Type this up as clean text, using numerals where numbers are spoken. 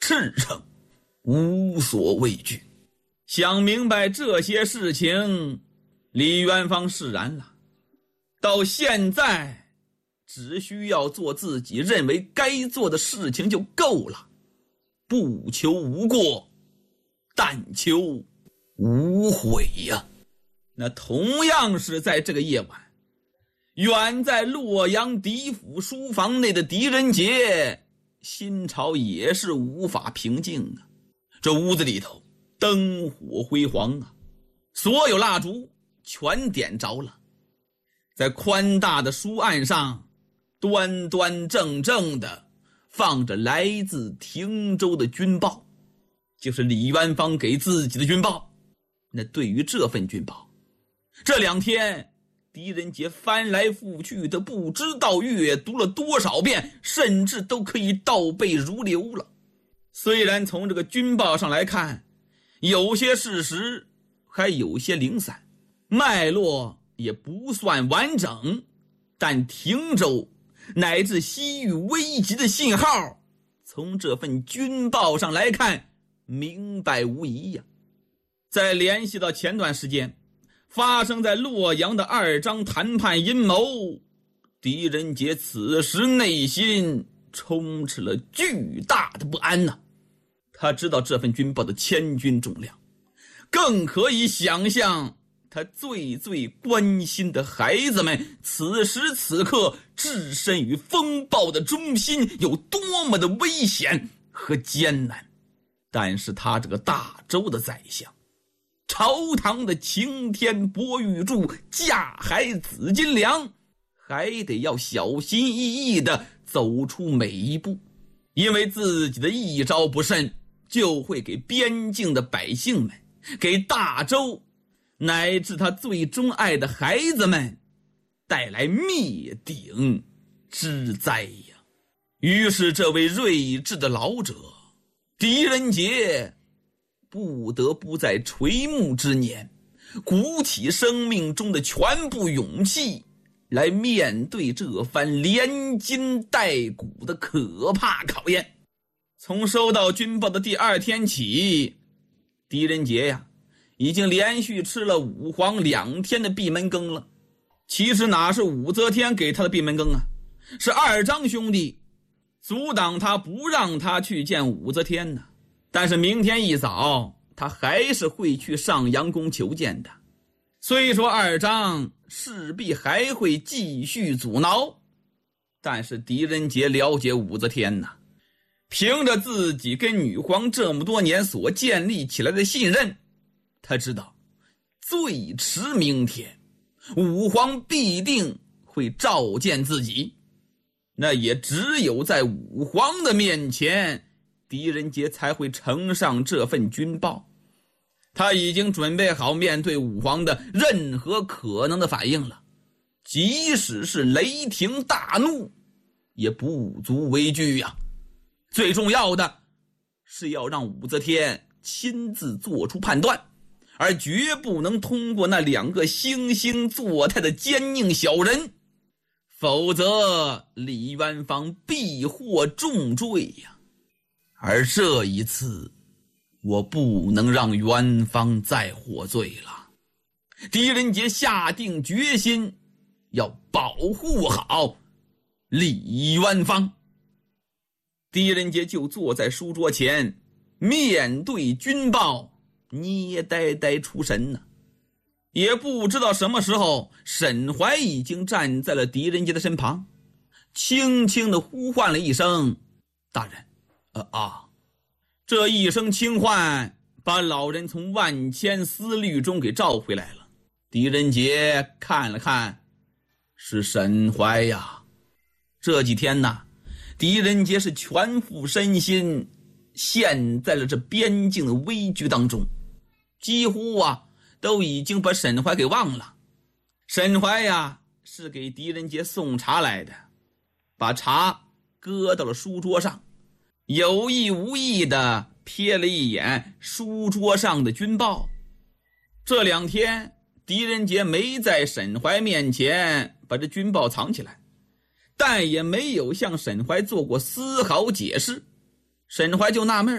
赤诚，无所畏惧。想明白这些事情，李元芳释然了。到现在只需要做自己认为该做的事情就够了，不求无过，但求无悔呀。那同样是在这个夜晚，远在洛阳狄府书房内的狄仁杰心潮也是无法平静啊。这屋子里头灯火辉煌啊，所有蜡烛全点着了，在宽大的书案上端端正正的放着来自汀州的军报，就是李元芳给自己的军报。那对于这份军报，这2天狄仁杰翻来覆去的不知道阅读了多少遍，甚至都可以倒背如流了。虽然从这个军报上来看，有些事实还有些零散，脉络也不算完整，但汀州乃至西域危急的信号，从这份军报上来看明白无疑呀。再联系到前段时间发生在洛阳的2章谈判阴谋，狄仁杰此时内心充斥了巨大的不安呐。他知道这份军报的千钧重量，更可以想象他最关心的孩子们此时此刻置身于风暴的中心有多么的危险和艰难。但是他这个大周的宰相，朝堂的擎天博玉柱，架海紫金梁，还得要小心翼翼地走出每一步，因为自己的一招不慎，就会给边境的百姓们，给大周乃至他最钟爱的孩子们带来灭顶之灾呀。于是这位睿智的老者狄仁杰不得不在垂暮之年鼓起生命中的全部勇气，来面对这番连筋带骨的可怕考验。从收到军报的第2天起，狄仁杰呀已经连续吃了武皇2天的闭门羹了。其实哪是武则天给他的闭门羹啊，是2章兄弟阻挡他不让他去见武则天呢。但是明天一早他还是会去上阳宫求见的，虽说2章势必还会继续阻挠，但是狄仁杰了解武则天呐，凭着自己跟女皇这么多年所建立起来的信任，他知道最迟明天武皇必定会召见自己。那也只有在武皇的面前，狄仁杰才会呈上这份军报。他已经准备好面对武皇的任何可能的反应了，即使是雷霆大怒也不足为惧呀。最重要的是要让武则天亲自做出判断，而绝不能通过那2个惺惺作态的奸佞小人，否则李元芳必获重罪呀。而这一次我不能让元芳再获罪了。狄仁杰下定决心要保护好李元芳。狄仁杰就坐在书桌前，面对军报，捏呆呆出神呢。也不知道什么时候，沈怀已经站在了狄仁杰的身旁，轻轻地呼唤了一声：“大人。”这一声轻唤把老人从万千思虑中给召回来了。狄仁杰看了看，是沈怀呀。这几天呢，狄仁杰是全副身心陷在了这边境的危局当中，几乎都已经把沈怀给忘了。沈怀呀是给狄仁杰送茶来的，把茶搁到了书桌上，有意无意的瞥了一眼书桌上的军报。这2天狄仁杰没在沈怀面前把这军报藏起来，但也没有向沈怀做过丝毫解释。沈怀就纳闷，